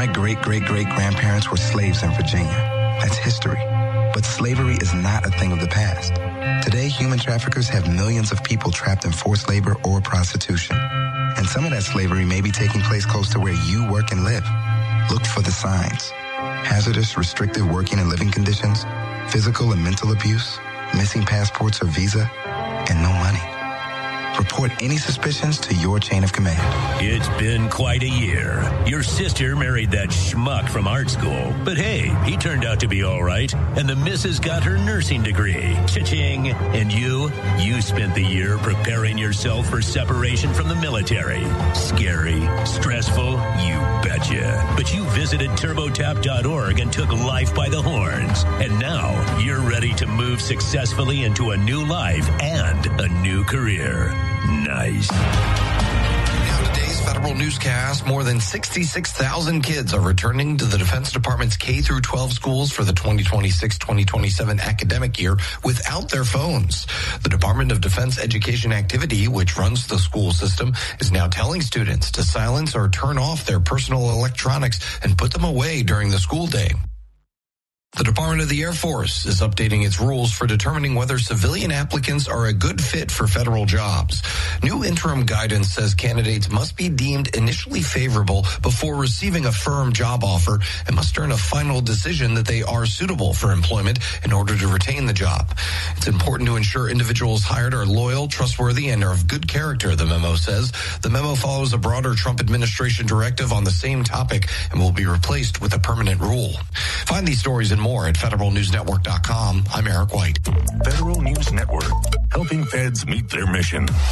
My great-great-great-grandparents were slaves in Virginia. That's history. But slavery is not a thing of the past. Today, human traffickers have millions of people trapped in forced labor or prostitution. And some of that slavery may be taking place close to where you work and live. Look for the signs. Hazardous, restrictive working and living conditions, physical and mental abuse, missing passports or visa, and no money. Report any suspicions to your chain of command. It's been quite a year. Your sister married that schmuck from art school. But hey, he turned out to be all right. And the missus got her nursing degree. Cha-ching. And you spent the year preparing yourself for separation from the military. Scary, stressful, you betcha. But you visited TurboTap.org and took life by the horns. And now you're ready to move successfully into a new life and a new career. Nice. Now, today's Federal Newscast, more than 66,000 kids are returning to the Defense Department's K-12 schools for the 2026-2027 academic year without their phones. The Department of Defense Education Activity, which runs the school system, is now telling students to silence or turn off their personal electronics and put them away during the school day. The Department of the Air Force is updating its rules for determining whether civilian applicants are a good fit for federal jobs. New interim guidance says candidates must be deemed initially favorable before receiving a firm job offer and must earn a final decision that they are suitable for employment in order to retain the job. It's important to ensure individuals hired are loyal, trustworthy, and are of good character, the memo says. The memo follows a broader Trump administration directive on the same topic and will be replaced with a permanent rule. Find these stories and more at federalnewsnetwork.com. I'm Eric White. Federal News Network, helping feds meet their mission.